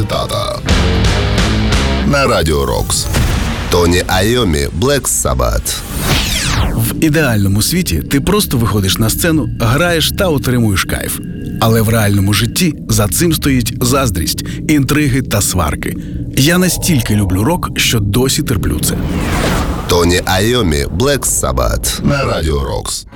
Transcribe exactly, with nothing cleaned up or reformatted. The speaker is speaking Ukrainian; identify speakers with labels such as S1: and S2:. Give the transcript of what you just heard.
S1: цитата. На Радіо Рокс. Тоні Айомі, Black Sabbath.
S2: В ідеальному світі ти просто виходиш на сцену, граєш та отримуєш кайф. Але в реальному житті за цим стоїть заздрість, інтриги та сварки. Я настільки люблю рок, що досі терплю це.
S1: Тоні Айомі, Black Sabbath. На Радіо Рокс.